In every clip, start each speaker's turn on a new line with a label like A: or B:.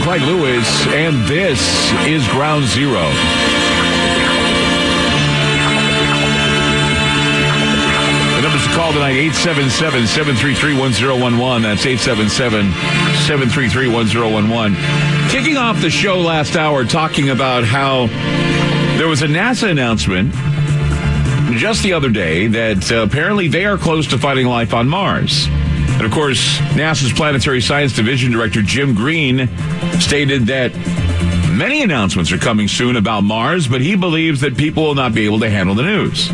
A: Clyde Lewis, and this is Ground Zero. The numbers to call tonight, 877-733-1011. That's 877-733-1011. Kicking off the show last hour, talking about how there was a NASA announcement just the other day that apparently they are close to finding life on Mars. And, of course, NASA's Planetary Science Division Director Jim Green stated that many announcements are coming soon about Mars, but he believes that people will not be able to handle the news.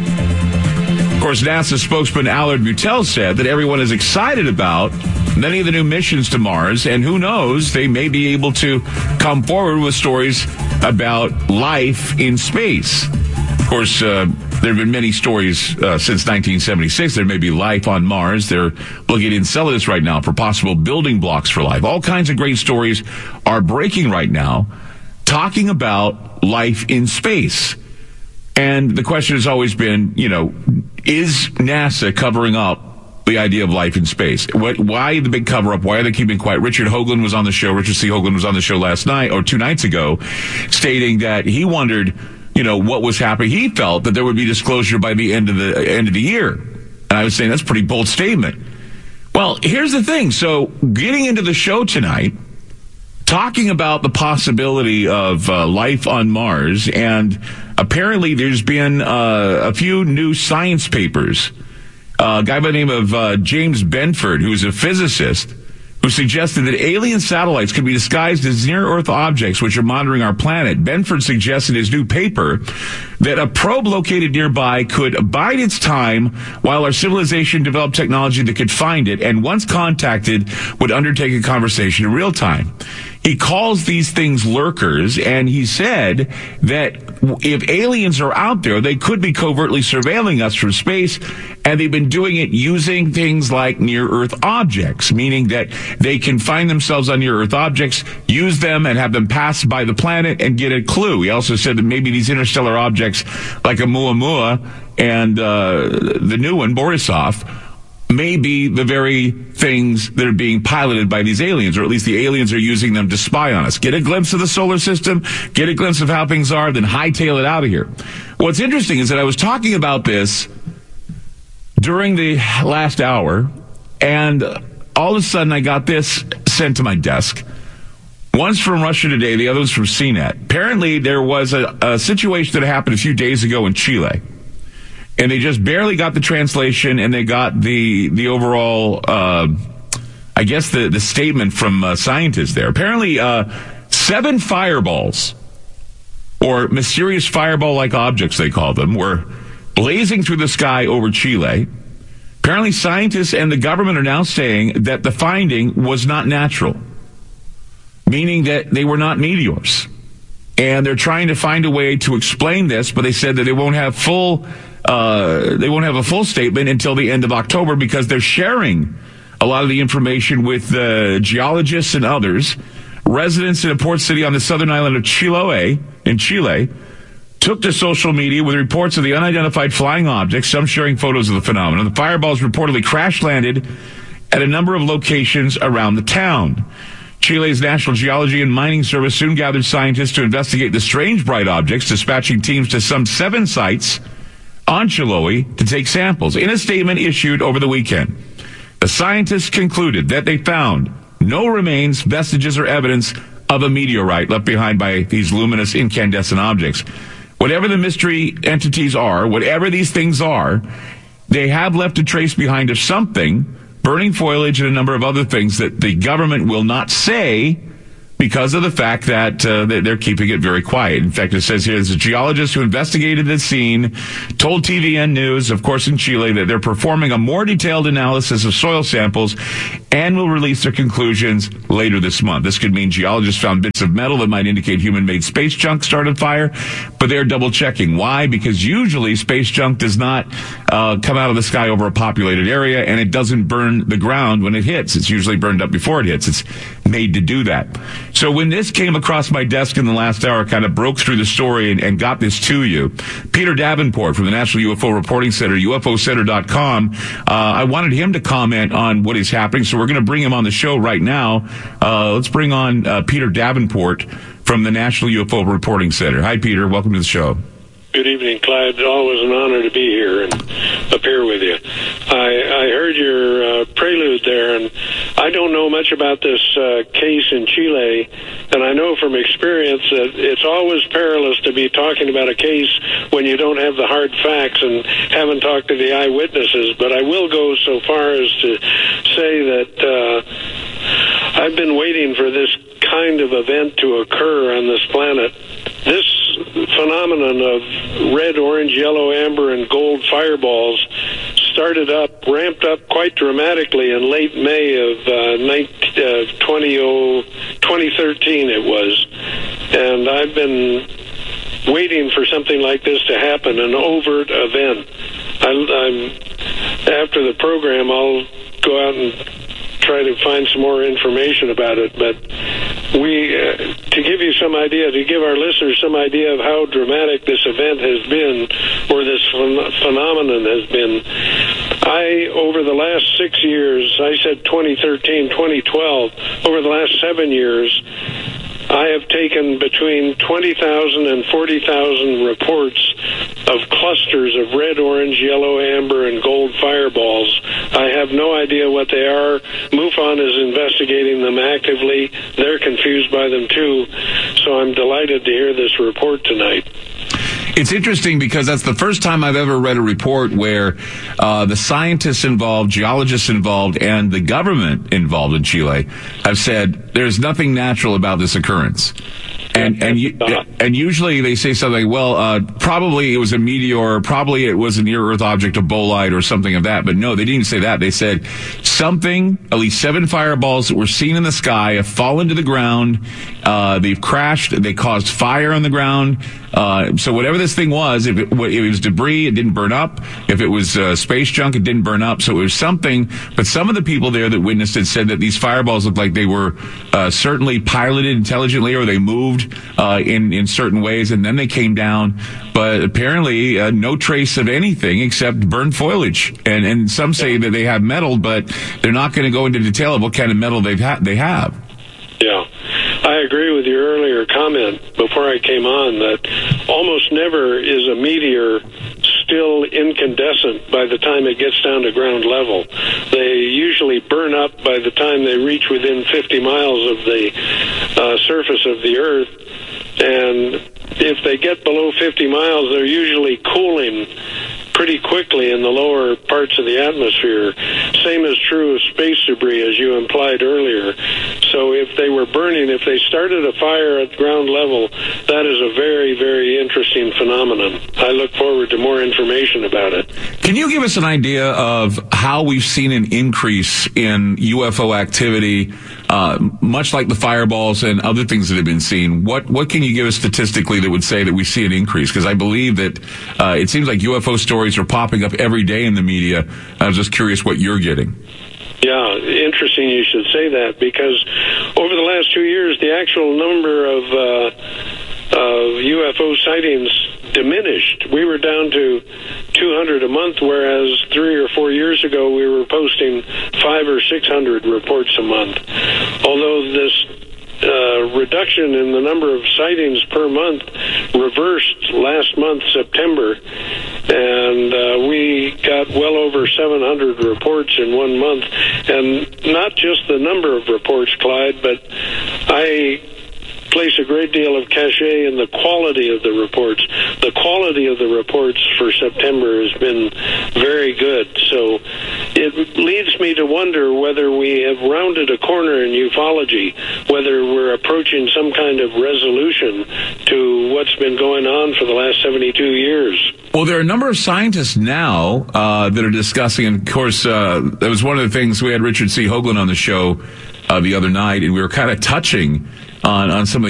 A: Of course, NASA spokesman Allard Butel said that everyone is excited about many of the new missions to Mars, and who knows, they may be able to come forward with stories about life in space. Of course, there have been many stories since 1976. There may be life on Mars. They're looking at Enceladus right now for possible building blocks for life. All kinds of great stories are breaking right now, talking about life in space. And the question has always been, is NASA covering up the idea of life in space? Why the big cover-up? Why are they keeping quiet? Richard C. Hoagland was on the show last night, or 2 nights ago, stating that he wondered, what was happening. He felt that there would be disclosure by the end of the year. And I was saying that's a pretty bold statement. Well, here's the thing. So getting into the show tonight, talking about the possibility of life on Mars, and apparently there's been a few new science papers. A guy by the name of James Benford, who's a physicist, who suggested that alien satellites could be disguised as near-Earth objects which are monitoring our planet. Benford suggests in his new paper that a probe located nearby could bide its time while our civilization developed technology that could find it, and once contacted, would undertake a conversation in real time. He calls these things lurkers, and he said that if aliens are out there, they could be covertly surveilling us from space, and they've been doing it using things like near-Earth objects, meaning that they can find themselves on near-Earth objects, use them, and have them pass by the planet and get a clue. He also said that maybe these interstellar objects, like Oumuamua and the new one, Borisov, may be the very things that are being piloted by these aliens, or at least the aliens are using them to spy on us. Get a glimpse of the solar system, get a glimpse of how things are, then hightail it out of here. What's interesting is that I was talking about this during the last hour, and all of a sudden I got this sent to my desk. One's from Russia Today, the other's from CNET. Apparently there was a situation that happened a few days ago in Chile. And they just barely got the translation, and they got the overall, the statement from scientists there. Apparently, 7 fireballs, or mysterious fireball-like objects, they call them, were blazing through the sky over Chile. Apparently, scientists and the government are now saying that the finding was not natural, meaning that they were not meteors. And they're trying to find a way to explain this, but they said that they won't have a full statement until the end of October, because they're sharing a lot of the information with geologists and others. Residents in a port city on the southern island of Chiloé in Chile took to social media with reports of the unidentified flying objects, some sharing photos of the phenomenon. The fireballs reportedly crash-landed at a number of locations around the town. Chile's National Geology and Mining Service soon gathered scientists to investigate the strange bright objects, dispatching teams to some 7 sites on Chiloé to take samples. In a statement issued over the weekend, the scientists concluded that they found no remains, vestiges, or evidence of a meteorite left behind by these luminous incandescent objects. Whatever the mystery entities are, whatever these things are, they have left a trace behind of something, burning foliage and a number of other things that the government will not say because of the fact that they're keeping it very quiet. In fact, it says here, there's a geologist who investigated the scene, told TVN News, of course in Chile, that they're performing a more detailed analysis of soil samples and will release their conclusions later this month. This could mean geologists found bits of metal that might indicate human-made space junk started fire, but they're double-checking. Why? Because usually space junk does not come out of the sky over a populated area, and it doesn't burn the ground when it hits. It's usually burned up before it hits. It's made to do that. So when this came across my desk in the last hour, kind of broke through the story and got this to you. Peter Davenport from the National UFO Reporting Center, UFOcenter.com. I wanted him to comment on what is happening, so we're going to bring him on the show right now. Let's bring on Peter Davenport from the National UFO Reporting Center. Hi, Peter. Welcome to the show.
B: Good evening, Clyde. Always an honor to be here and appear with you. I heard your prelude there, and I don't know much about this case in Chile, and I know from experience that it's always perilous to be talking about a case when you don't have the hard facts and haven't talked to the eyewitnesses, but I will go so far as to say that I've been waiting for this kind of event to occur on this planet. This phenomenon of red, orange, yellow, amber, and gold fireballs ramped up quite dramatically in late May of 2013 it was. And I've been waiting for something like this to happen, an overt event. After the program, I'll go out and try to find some more information about it, but to give you some idea, to give our listeners some idea of how dramatic this event has been, or this phenomenon has been, over the last 6 years, I said 2013, 2012, over the last 7 years, I have taken between 20,000 and 40,000 reports of clusters of red, orange, yellow, amber, and gold fireballs. I have no idea what they are. MUFON is investigating them actively. They're confused by them too. So I'm delighted to hear this report tonight.
A: It's interesting because that's the first time I've ever read a report where the scientists involved, geologists involved, and the government involved in Chile have said there's nothing natural about this occurrence. And usually they say something, well, probably it was a meteor, probably it was a near-Earth object, a bolide, or something of that. But no, they didn't even say that. They said something, at least 7 fireballs that were seen in the sky have fallen to the ground. They've crashed. They caused fire on the ground. So whatever this thing was, if it was debris, it didn't burn up. If it was space junk, it didn't burn up. So it was something. But some of the people there that witnessed it said that these fireballs looked like they were certainly piloted intelligently, or they moved in certain ways, and then they came down. But apparently no trace of anything except burned foliage. And some say that they have metal, but they're not going to go into detail of what kind of metal they have.
B: Yeah. I agree with your earlier comment before I came on that almost never is a meteor still incandescent by the time it gets down to ground level. They usually burn up by the time they reach within 50 miles of the surface of the Earth, and if they get below 50 miles, they're usually cooling pretty quickly in the lower parts of the atmosphere. Same is true of space debris, as you implied earlier. So if they were burning, if they started a fire at ground level, that is a very, very interesting phenomenon. I look forward to more information about it.
A: Can you give us an idea of how we've seen an increase in UFO activity, much like the fireballs and other things that have been seen? What can you give us statistically that would say that we see an increase? Because I believe that it seems like UFO stories are popping up every day in the media. I was just curious what you're getting.
B: Yeah, interesting you should say that, because over the last 2 years, the actual number of UFO sightings diminished. We were down to 200 a month, whereas 3 or 4 years ago, we were posting 500 or 600 reports a month. Although this reduction in the number of sightings per month reversed last month, September, and we got well over 700 reports in 1 month. And not just the number of reports, Clyde, but I place a great deal of cachet in the quality of the reports. The quality of the reports for September has been very good. So it leads me to wonder whether we have rounded a corner in ufology, whether we're approaching some kind of resolution to what's been going on for the last 72 years.
A: Well, there are a number of scientists now that are discussing, and of course, that was one of the things we had Richard C. Hoagland on the show the other night, and we were kind of touching on some of the